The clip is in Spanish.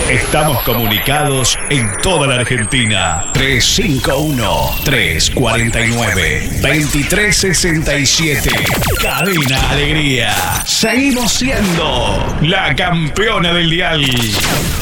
Estamos comunicados en toda la Argentina. 351-349-2367. Cadena Alegría. Seguimos siendo la campeona del dial.